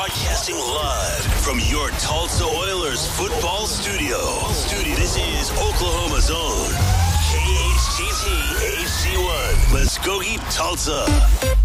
Broadcasting live from your Tulsa Oilers football studio. This is Oklahoma's own KHTT HD1 Muskogee, Tulsa.